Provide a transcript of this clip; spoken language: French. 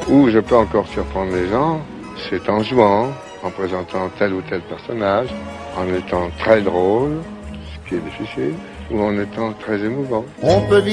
Où je peux encore surprendre les gens, c'est en jouant, en présentant tel ou tel personnage, en étant très drôle, ce qui est difficile, ou en étant très émouvant. On peut